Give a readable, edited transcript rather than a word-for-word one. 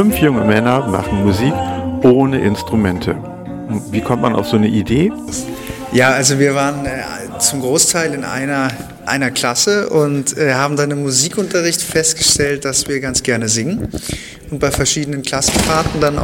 5 junge Männer machen Musik ohne Instrumente. Wie kommt man auf so eine Idee? Ja, also wir waren zum Großteil in einer Klasse und haben dann im Musikunterricht festgestellt, dass wir ganz gerne singen und bei verschiedenen Klassenfahrten dann